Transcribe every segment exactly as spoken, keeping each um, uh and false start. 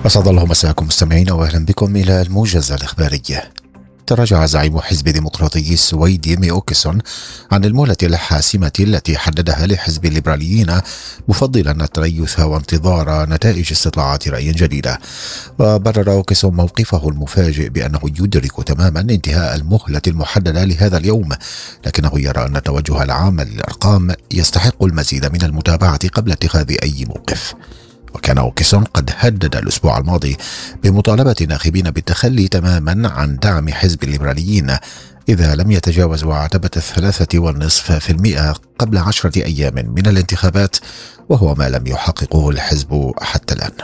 أسعد الله مساءكم مستمعين وأهلا بكم إلى الموجز الإخباري. تراجع زعيم حزب ديمقراطي السويد ييمي أوكسون عن المهلة الحاسمة التي حددها لحزب الليبراليين، مفضلا التريث وانتظار نتائج استطلاعات رأي جديدة. وبرر أوكسون موقفه المفاجئ بأنه يدرك تماما انتهاء المهلة المحددة لهذا اليوم، لكنه يرى أن التوجه العام للأرقام يستحق المزيد من المتابعة قبل اتخاذ أي موقف. وكان أوكسون قد هدد الأسبوع الماضي بمطالبة الناخبين بالتخلي تماما عن دعم حزب الليبراليين إذا لم يتجاوزوا عتبة الثلاثة والنصف في المئة قبل عشرة أيام من الانتخابات، وهو ما لم يحققه الحزب حتى الآن.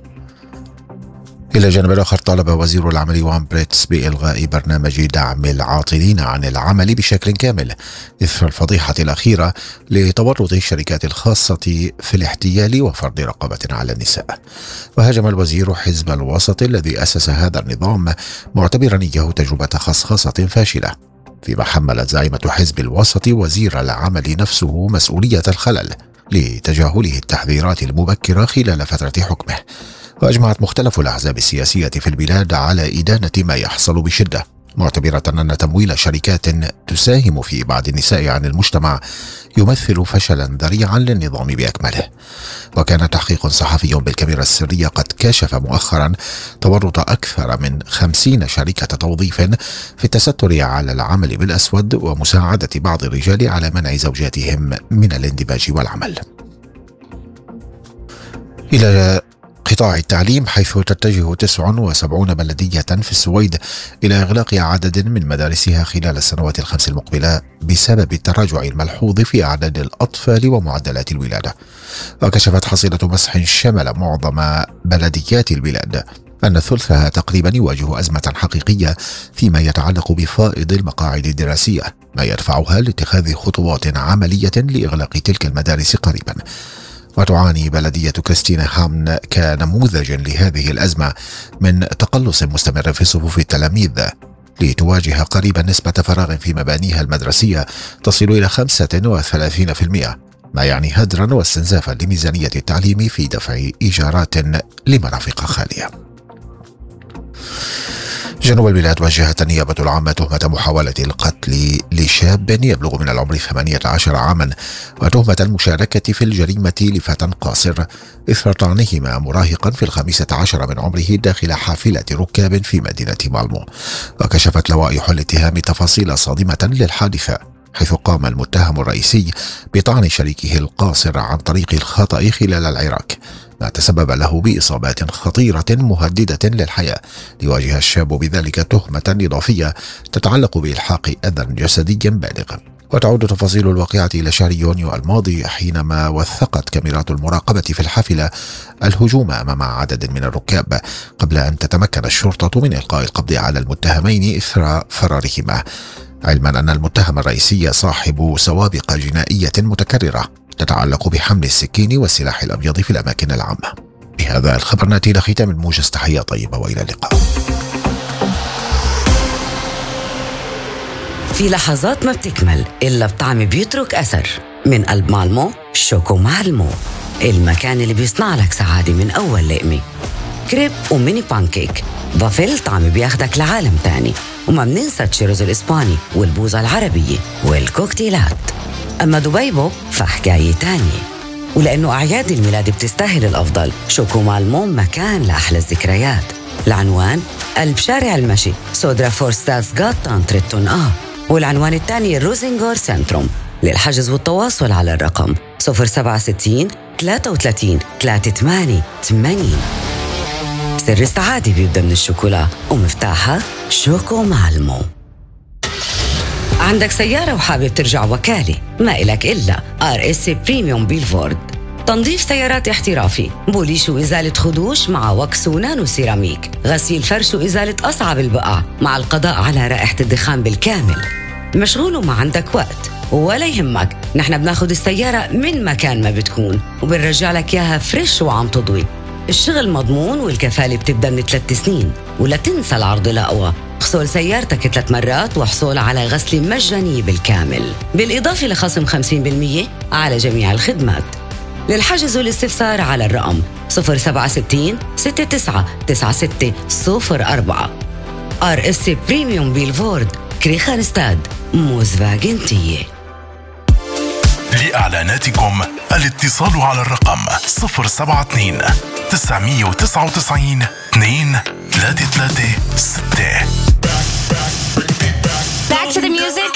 إلى جانب آخر، طالب وزير العمل وان بريتس بإلغاء برنامج دعم العاطلين عن العمل بشكل كامل إثر الفضيحة الأخيرة لتورط الشركات الخاصة في الاحتيال وفرض رقابة على النساء. وهاجم الوزير حزب الوسط الذي أسس هذا النظام، معتبرا إياه تجربة خصخصة فاشلة، فيما حملت زعيمة حزب الوسط وزير العمل نفسه مسؤولية الخلل لتجاهله التحذيرات المبكرة خلال فترة حكمه. وأجمعت مختلف الأحزاب السياسية في البلاد على إدانة ما يحصل بشدة، معتبرة أن تمويل شركات تساهم في إبعاد النساء عن المجتمع يمثل فشلا ذريعا للنظام بأكمله. وكان تحقيق صحفي بالكاميرا السرية قد كشف مؤخرا تورط أكثر من خمسين شركة توظيف في التستر على العمل بالأسود ومساعدة بعض الرجال على منع زوجاتهم من الاندماج والعمل. إلى قطاع التعليم، حيث تتجه تسع وسبعين بلدية في السويد إلى إغلاق عدد من مدارسها خلال السنوات الخمس المقبلة بسبب التراجع الملحوظ في أعداد الأطفال ومعدلات الولادة. وكشفت حصيلة مسح شمل معظم بلديات البلاد أن ثلثها تقريبا يواجه أزمة حقيقية فيما يتعلق بفائض المقاعد الدراسية، ما يدفعها لاتخاذ خطوات عملية لإغلاق تلك المدارس قريبا. وتعاني بلدية كريستينا هامن كنموذج لهذه الأزمة من تقلص مستمر في صفوف التلاميذ، لتواجه قريبا نسبة فراغ في مبانيها المدرسية تصل إلى خمسة وثلاثين بالمئة، ما يعني هدرا واستنزافا لميزانية التعليم في دفع إيجارات لمرافق خالية. جنوب البلاد، وجهت النيابة العامة تهمة محاولة القتل لشاب يبلغ من العمر ثمانية عشر عاما، وتهمة المشاركة في الجريمة لفتى قاصر إثر طعنهما مراهقا في الخامسة عشر من عمره داخل حافلة ركاب في مدينة مالمو. وكشفت لوائح الاتهام تفاصيل صادمة للحادثة، حيث قام المتهم الرئيسي بطعن شريكه القاصر عن طريق الخطأ خلال العراك، ما تسبب له بإصابات خطيرة مهددة للحياة، ليواجه الشاب بذلك تهمة إضافية تتعلق بإلحاق أذى جسدي بالغ. وتعود تفاصيل الواقعة إلى شهر يونيو الماضي، حينما وثقت كاميرات المراقبة في الحافلة الهجوم أمام عدد من الركاب، قبل أن تتمكن الشرطة من إلقاء القبض على المتهمين إثر فرارهما، علما أن المتهم الرئيسي صاحب سوابق جنائية متكررة تتعلق بحمل السكين والسلاح الأبيض في الأماكن العامة. بهذا الخبر نأتي إلى ختام الموجز. تحية طيبة وإلى اللقاء. في لحظات ما بتكمل إلا بطعم بيترك أثر. من قلب مالمو، شوكو مالمو، المكان اللي بيصنع لك سعادة من أول لقمة. كريب وميني بانكيك، بافل طعم بياخدك لعالم تاني. وما بننسى التشيروز الإسباني والبوزة العربية والكوكتيلات. أما دبيبو فحكاية تانية، ولأنه أعياد الميلاد بتستاهل الأفضل، شوكو مالمو مكان لأحلى الذكريات. العنوان قلب شارع المشي، سودرا فورستاس غاتان تريتون آه والعنوان الثاني روزينغور سنتروم. للحجز والتواصل على الرقم صفر سبعة ستين ثلاثة وثلاثين ثلاثة ثمانية ثمانين. سر السعادة بيبدأ من الشوكولا، ومفتاحها شوكو مالمو. عندك سيارة وحابب ترجع وكالة؟ ما إلك إلا آر إس بريميوم بيلفورد، تنظيف سيارات احترافي، بوليش وإزالة خدوش مع وكس ونانو سيراميك، غسيل فرش وإزالة أصعب البقع مع القضاء على رائحة الدخان بالكامل. مشغول وما عندك وقت؟ ولا يهمك، نحن بناخد السيارة من مكان ما بتكون وبنرجع لك إياها فريش وعم تضوي. الشغل مضمون والكفالة بتبدأ من ثلاث سنين. ولا تنسى العرض الأقوى، اغسل سيارتك ثلاث مرات واحصل على غسل مجاني بالكامل، بالإضافة لخصم خمسين بالمية على جميع الخدمات. للحجز والاستفسار على الرقم صفر سبعة ستة ستة تسعة تسعة ستة صفر أربعة. آر إس بريميوم بيلفورد كريخانستاد موزفاجن تيه. لإعلاناتكم الاتصال على الرقم صفر سبعة اثنين تسعمية وتسعة وتسعين اثنين ثلاثة ثلاثة ستة. Back to the music.